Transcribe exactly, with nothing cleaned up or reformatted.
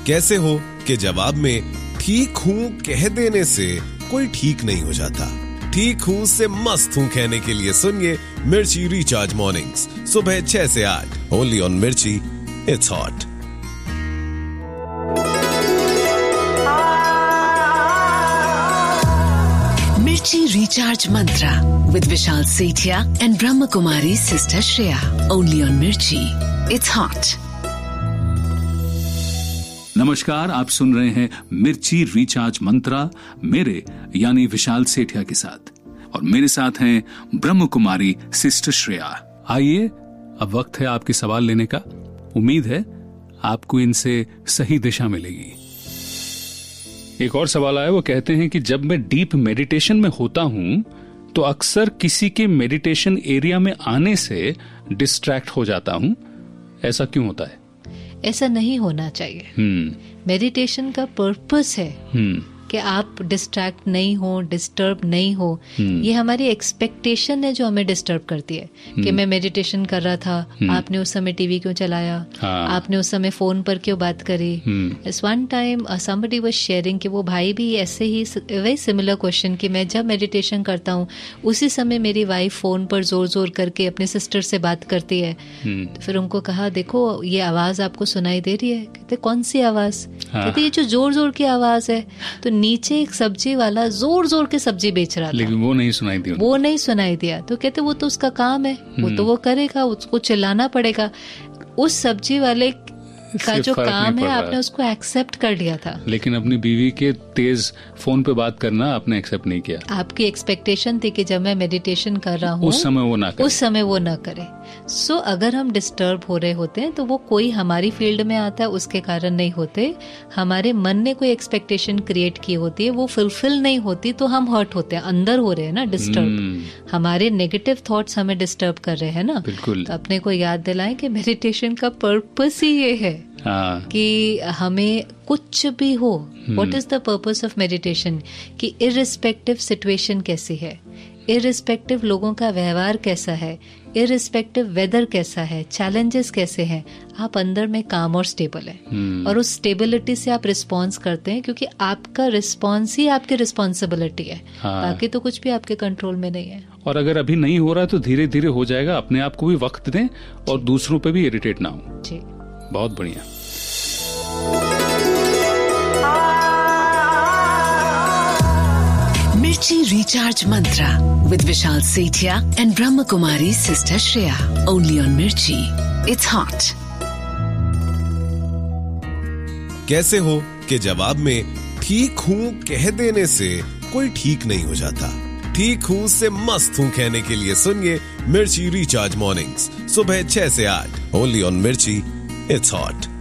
कैसे हो के जवाब में ठीक हूँ कह देने से कोई ठीक नहीं हो जाता। ठीक हूँ से मस्त हूँ कहने के लिए सुनिए मिर्ची रिचार्ज मॉर्निंग्स सुबह छह से आठ ओनली ऑन मिर्ची। It's hot. मिर्ची recharge Mantra with Vishal Sethia and Brahma Kumari sister Shreya only on मिर्ची। It's hot. नमस्कार, आप सुन रहे हैं मिर्ची रिचार्ज मंत्रा मेरे यानी विशाल सेठिया के साथ, और मेरे साथ हैं ब्रह्म कुमारी सिस्टर श्रेया। आइए, अब वक्त है आपके सवाल लेने का। उम्मीद है आपको इनसे सही दिशा मिलेगी। एक और सवाल आया, वो कहते हैं कि जब मैं डीप मेडिटेशन में होता हूं तो अक्सर किसी के मेडिटेशन एरिया में आने से डिस्ट्रैक्ट हो जाता हूं, ऐसा क्यों होता है? ऐसा नहीं होना चाहिए। मेडिटेशन का पर्पस है कि आप डिस्ट्रैक्ट नहीं हो, डिस्टर्ब नहीं हो। ये हमारी एक्सपेक्टेशन है जो हमें डिस्टर्ब करती है कि मैं मेडिटेशन कर रहा था, आपने उस समय टीवी क्यों चलाया, हाँ। आपने उस समय फोन पर क्यों बात करी। इस one time somebody was sharing कि वो भाई भी ऐसे ही वही सिमिलर क्वेश्चन कि मैं जब मेडिटेशन करता हूँ उसी समय मेरी वाइफ फोन पर जोर जोर करके अपने सिस्टर से बात करती है। तो फिर उनको कहा, देखो ये आवाज आपको सुनाई दे रही है? कहते कौन सी आवाज? कहते ये जो जोर जोर की आवाज है। तो नीचे एक सब्जी वाला जोर जोर के सब्जी बेच रहा था, लेकिन वो नहीं सुनाई दिया वो नहीं सुनाई दिया। तो कहते वो तो उसका काम है, वो तो वो करेगा, उसको चिल्लाना पड़ेगा। उस सब्जी वाले का जो काम है आपने उसको एक्सेप्ट कर लिया था, लेकिन अपनी बीवी के तेज फोन पे बात करना आपने एक्सेप्ट नहीं किया। आपकी एक्सपेक्टेशन थी कि जब मैं मेडिटेशन कर रहा हूँ उस समय वो ना करे, उस समय वो ना करे। सो so, अगर हम डिस्टर्ब हो रहे होते हैं तो वो कोई हमारी फील्ड में आता है उसके कारण नहीं होते। हमारे मन ने कोई एक्सपेक्टेशन क्रिएट की होती है, वो फुलफिल नहीं होती तो हम हर्ट होते हैं, अंदर हो रहे हैं ना डिस्टर्ब। हमारे नेगेटिव थॉट्स हमें डिस्टर्ब कर रहे हैं ना। बिल्कुल। तो अपने को याद दिलाएं कि मेडिटेशन का पर्पस ही ये है हाँ। कि हमें कुछ भी हो, what is the purpose of meditation, कि इररिस्पेक्टिव सिचुएशन कैसी है, इररिस्पेक्टिव लोगों का व्यवहार कैसा है, इररिस्पेक्टिव वेदर कैसा है, चैलेंजेस कैसे हैं, आप अंदर में काम और स्टेबल है। और उस स्टेबिलिटी से आप रिस्पॉन्स करते हैं क्योंकि आपका रिस्पॉन्स ही आपकी रिस्पॉन्सिबिलिटी है। हाँ। बाकी तो कुछ भी आपके कंट्रोल में नहीं है। और अगर अभी नहीं हो रहा है तो धीरे धीरे हो जाएगा। अपने आप को भी वक्त दें और दूसरों पे भी इरिटेट ना हो। जी, बहुत बढ़िया। मिर्ची recharge Mantra with Vishal Sethia and Brahma Kumari sister Shreya only on मिर्ची। It's hot. कैसे हो के जवाब में ठीक हूँ कह देने से कोई ठीक नहीं हो जाता। ठीक हूँ से मस्त हूँ कहने के लिए सुनिए मिर्ची रिचार्ज मॉर्निंग्स सुबह छह से आठ ओनली ऑन मिर्ची। It's hot.